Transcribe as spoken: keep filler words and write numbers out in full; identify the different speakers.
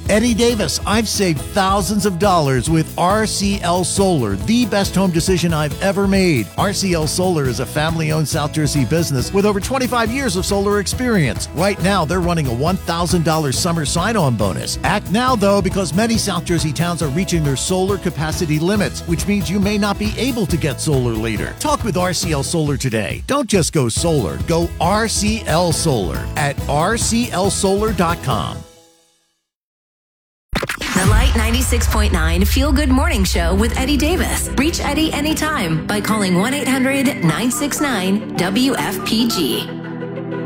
Speaker 1: Eddie Davis, I've saved thousands of dollars with R C L Solar, the best home decision I've ever made. R C L Solar is a family-owned South Jersey business with over twenty-five years of solar experience. Right now, they're running a one thousand dollars summer sign-on bonus. Act now, though, because many South Jersey towns are reaching their solar capacity limits, which means you may not be able to get solar later. Talk with R C L Solar today. Don't just go solar. Go R C L Solar at R C L solar dot com.
Speaker 2: The Light ninety-six point nine Feel Good Morning Show with Eddie Davis. Reach Eddie anytime by calling one eight hundred nine six nine W F P G.